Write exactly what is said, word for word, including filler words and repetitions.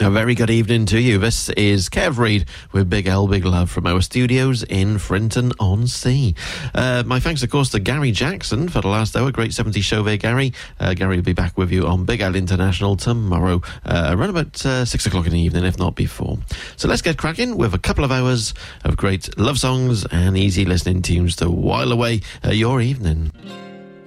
A very good evening to you. This is Kev Reid with Big L, Big Love from our studios in Frinton-on-Sea. Uh, my thanks, of course, to Gary Jackson for the last hour. Great seventies show there, Gary. Uh, Gary will be back with you on Big L International tomorrow, uh, around about uh, six o'clock in the evening, if not before. So let's get cracking with a couple of hours of great love songs and easy listening tunes to while away uh, your evening.